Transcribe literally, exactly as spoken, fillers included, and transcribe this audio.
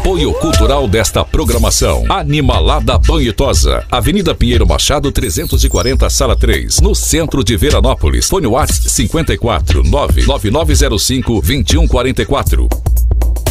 Apoio cultural desta programação: Animalada Banhitosa, Avenida Pinheiro Machado trezentos e quarenta, Sala três, no centro de Veranópolis. Fone WhatsApp cinquenta e quatro, nove nove nove zero cinco, dois um quatro quatro.